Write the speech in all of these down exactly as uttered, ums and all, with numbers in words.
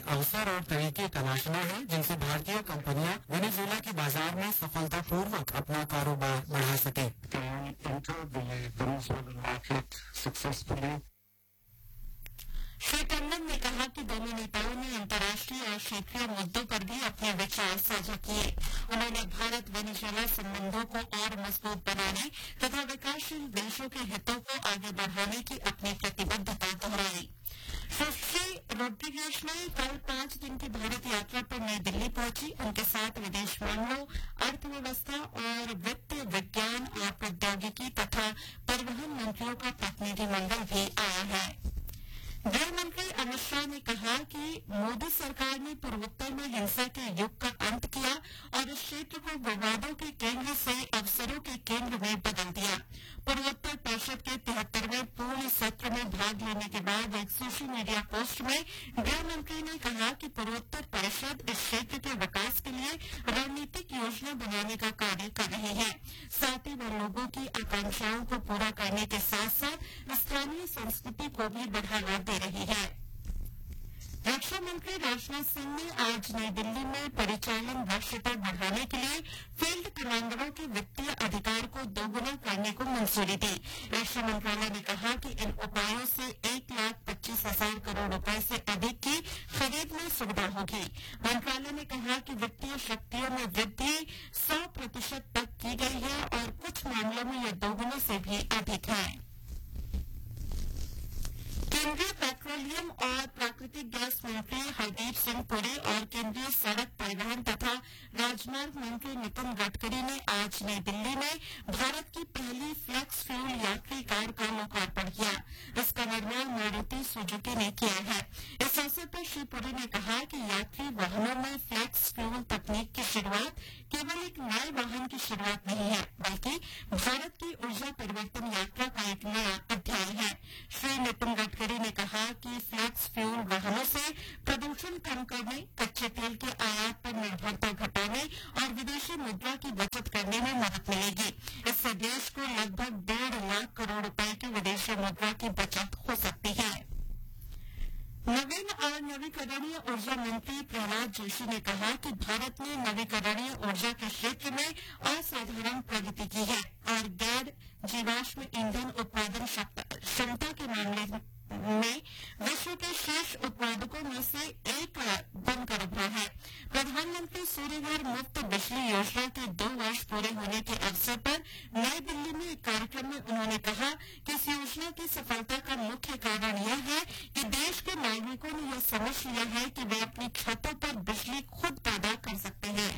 अवसर और तरीके तलाशना है जिनसे भारतीय कंपनियां वेनेजुएला के बाजार में सफलतापूर्वक अपना कारोबार बढ़ा सके। श्री टंडन ने कहा कि दोनों नेताओं ने अंतर्राष्ट्रीय और क्षेत्रीय मुद्दों पर भी अपने विचार साझा किए। उन्होंने भारत वेनेजुएला संबंधों को और मजबूत बनाने तथा विकासशील देशों के हितों को आगे बढ़ाने की अपनी प्रतिबद्धता दोहराई। सुश्री रोड्रिगेज ने कल पांच दिन की भारत यात्रा पर नई दिल्ली पहुंची। उनके साथ विदेश मामलों, अर्थव्यवस्था और वित्तीय विज्ञान और प्रौद्योगिकी तथा परिवहन मंत्रियों का प्रतिनिधिमंडल भी आया है। गृह मंत्री अमित शाह ने कहा कि मोदी सरकार ने पूर्वोत्तर में हिंसा के युग का अंत किया और इस क्षेत्र को विवादों के केंद्र से अवसरों के केंद्र में बदल दिया। पूर्वोत्तर परिषद के तिहत्तरवें पूर्ण सत्र में भाग लेने के बाद एक सोशल मीडिया पोस्ट में गृह मंत्री ने कहा कि पूर्वोत्तर परिषद इस क्षेत्र के विकास के लिए रणनीतिक योजना बनाने का कार्य कर रही है। साथ ही वह लोगों की आकांक्षाओं को पूरा करने के साथ साथ स्थानीय संस्कृति को भी बढ़ावा दे रही है। रक्षा मंत्री राजनाथ सिंह ने आज नई दिल्ली में परिचालन दक्षता बढ़ाने के लिए फील्ड कमांडरों के वित्तीय अधिकार को दोगुना करने को मंजूरी दी। रक्षा मंत्रालय ने कहा कि इन उपायों से एक लाख पच्चीस हजार करोड़ रुपए से अधिक की खरीद में सुविधा होगी। मंत्रालय ने कहा कि वित्तीय शक्तियों में वृद्धि सौ प्रतिशत तक की गई है और कुछ मामलों में यह दोगुने से भी अधिक है। केंद्रीय पेट्रोलियम और प्राकृतिक गैस मंत्री हरदीप सिंह पुरी और केंद्रीय सड़क परिवहन तथा राजमार्ग मंत्री नितिन गडकरी ने आज नई दिल्ली में भारत की पहली फ्लेक्स फ्यूल यात्री कार का लोकार्पण किया। इसका निर्माण मारुति सुजुकी ने किया है। इस अवसर पर श्री पुरी ने कहा कि यात्री वाहनों में फ्लेक्स फ्यूल तकनीक की शुरुआत केवल एक नए वाहन की शुरुआत नहीं है, बल्कि भारत की ऊर्जा परिवर्तन यात्रा का एक नया अध्याय है। श्री नितिन गडकरी ने कहा कि फ्लेक्स फ्यूल वाहनों से प्रदूषण कम करने, कच्चे तेल के आयात पर निर्भरता घटाने और विदेशी मुद्रा की बचत करने में मदद मिलेगी। इससे देश को लगभग डेढ़ लाख करोड़ रुपए की विदेशी मुद्रा की बचत हो सकती है। नवीन और नवीकरणीय ऊर्जा मंत्री प्रहलाद जोशी ने कहा कि भारत ने नवीकरणीय ऊर्जा के क्षेत्र में असाधारण प्रगति की है और गैर जीवाश्म ईंधन उत्पादन क्षमता के मामले में विश्व के शीर्ष उत्पादकों में से एक बनकर उभरा है। प्रधानमंत्री सूर्यघर मुफ्त बिजली योजना के दो वर्ष पूरे होने के अवसर पर नई दिल्ली में एक कार्यक्रम में उन्होंने कहा कि इस योजना की सफलता का मुख्य कारण यह है कि देश के नागरिकों ने यह समझ लिया है कि वे अपनी छतों पर बिजली खुद पैदा कर सकते हैं।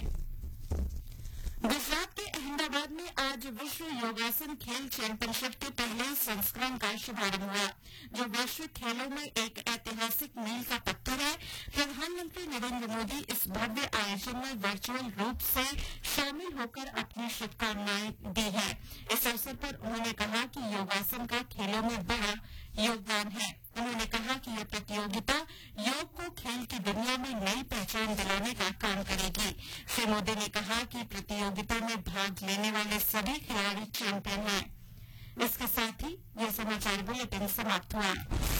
गुजरात के अहमदाबाद में आज विश्व योगासन खेल चैंपियनशिप के पहले संस्करण का शुभारंभ हुआ, जो वैश्विक खेलों में एक ऐतिहासिक मील का पत्थर है। प्रधानमंत्री नरेंद्र मोदी इस भव्य आयोजन में वर्चुअल रूप से शामिल होकर अपनी शुभकामनाएं दी है। इस अवसर पर उन्होंने कहा कि योगासन का खेलों में बड़ा योगदान है। उन्होंने कहा कि यह प्रतियोगिता योग को खेल की दुनिया में नई पहचान दिलाने का काम करेगी। श्री मोदी ने कहा कि प्रतियोगिता में भाग लेने वाले सभी खिलाड़ी चैंपियन हैं। इसके साथ ही यह समाचार बुलेटिन समाप्त हुआ।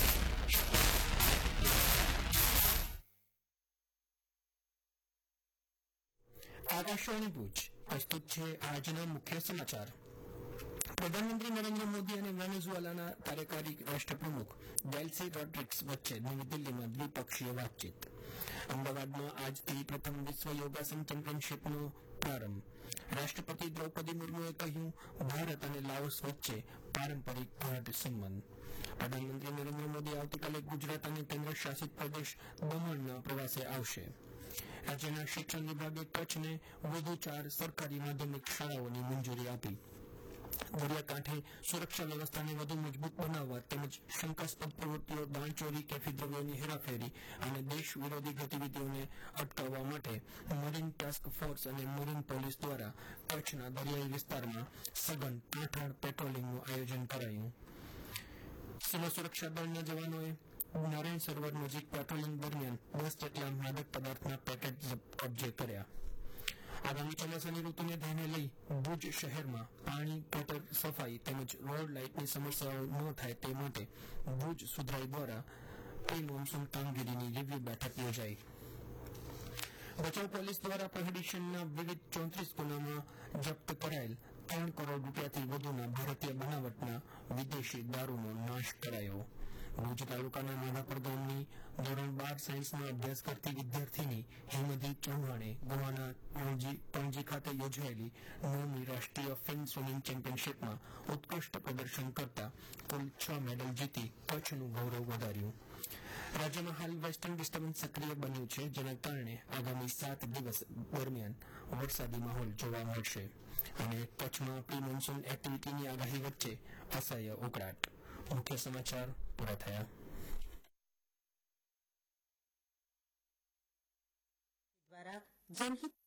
આકાશવાણી ભુજ પ્રસ્તુત છે આજના મુખ્ય સમાચાર। પ્રધાનમંત્રી નરેન્દ્ર મોદી અને વેનેઝુએલાના કાર્યકારી રાષ્ટ્રપ્રમુખ ડેલ્સી રોડ્રિગ્સ વચ્ચે નવી દિલ્હીમાં દ્વિપક્ષીય વાતચીત। અમદાવાદમાં આજથી પ્રથમ વિશ્વ યોગાસન ચેમ્પિયનશીપનો પ્રારંભ। રાષ્ટ્રપતિ દ્રૌપદી મુર્મુએ કહ્યું, ભારત અને લાઓસ વચ્ચે પારંપરિક ગાઢ સંબંધ। પ્રધાનમંત્રી નરેન્દ્ર મોદી આવતીકાલે ગુજરાત અને કેન્દ્ર શાસિત પ્રદેશ દમણના પ્રવાસે આવશે। રાજ્યના શિક્ષણ વિભાગે કચ્છને વધુ ચાર સરકારી માધ્યમિક શાળાઓની મંજૂરી આપી। દરિયાકાંઠે સુરક્ષા વ્યવસ્થાને વધુ મજબૂત બનાવવા તેમજ શંકાસ્પદ પ્રવૃત્તિઓ, દાણચોરી, કેફી દ્રવ્યોની હેરાફેરી અને દેશ વિરોધી ગતિવિધિઓને અટકાવવા માટે મરીન ટાસ્ક ફોર્સ અને મરીન પોલીસ દ્વારા કચ્છના દરિયાઈ વિસ્તારમાં સઘન કાંઠાળ પેટ્રોલિંગનું આયોજન કરાયું। સીમા સુરક્ષા દળના જવાનોએ નારાયણ સરોવર નજીક પેટ્રોલિંગ દરમિયાન દસ જેટલા માદક પદાર્થના પેકેટ કબજે કર્યા। આગામી ચોમાસાની ઋતુને ધ્યાને લઈ ભુજ શહેરમાં પાણી, ગટર સફાઈ તેમજ રોડ લાઇટની સમસ્યાઓ ન થાય તે માટે ભુજ સુધરાઈ દ્વારા પ્રી મોન્સૂન કામગીરીની રિવ્યુ બેઠક યોજાઈ. ભચાઉ પોલીસ દ્વારા પ્રોહિબિશનના વિવિધ ચોત્રીસ ગુનામાં જપ્ત કરાયેલ ત્રણ કરોડ રૂપિયાથી વધુના ભારતીય બનાવટના વિદેશી દારૂનો નાશ કરાયો. ભુજ તાલુકાના માધાપર ગામની ધોરણ બાર સાયન્સનો અભ્યાસ કરતી વિદ્યાર્થીની હિમદી ચૌહાણે ગોવાના પણજી ખાતે યોજાયેલી નવમી રાષ્ટ્રીય ફિલ્મ સ્વિમિંગ ચેમ્પિયનશીપમાં ઉત્કૃષ્ટ પ્રદર્શન કરતા કુલ છ મેડલ જીતી કચ્છનું ગૌરવ વધાર્યું. રાજ્યમાં હાલ વેસ્ટર્ન ડિસ્ટર્બન્સ સક્રિય બન્યું છે, જેના કારણે આગામી સાત દિવસ દરમિયાન વરસાદી માહોલ જોવા મળશે અને કચ્છમાં પ્રી મોન્સૂન એક્ટિવિટીની આગાહી વચ્ચે અસહ્ય ઉકળાટ. મુખ્ય સમાચાર પૂરા થયા. દ્વારા જનહિત